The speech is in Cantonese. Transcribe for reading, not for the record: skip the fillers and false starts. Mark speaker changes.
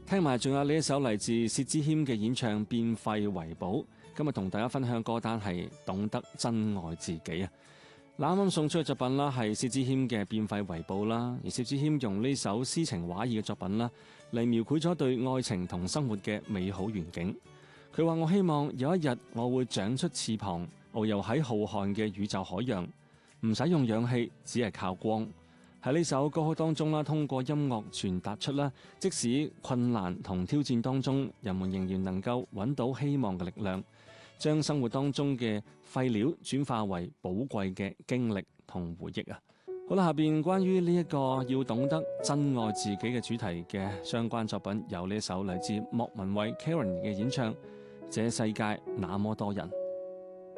Speaker 1: 聽埋仲有呢一首嚟自薛之謙嘅演唱《變廢為寶》。今日同大家分享歌單係懂得珍愛自己啊！啱啱送出嘅作品啦，係薛之謙嘅《變廢為寶》啦。而薛之謙用呢首詩情畫意嘅作品啦，嚟描繪咗對愛情同生活嘅美好願景。佢話：我希望有一日我會長出翅膀，遨遊喺浩瀚嘅宇宙海洋，唔使用氧氣，只係靠光。喺呢首歌曲當中啦，通過音樂傳達出啦，即使困難同挑戰當中，人們仍然能夠揾到希望嘅力量，將生活當中嘅廢料轉化為寶貴嘅經歷同回憶啊！好啦，下邊關於呢一個要懂得珍愛自己嘅主題嘅相關作品，有呢首嚟自莫文蔚 Karen 嘅演唱《這世界那麼多人》。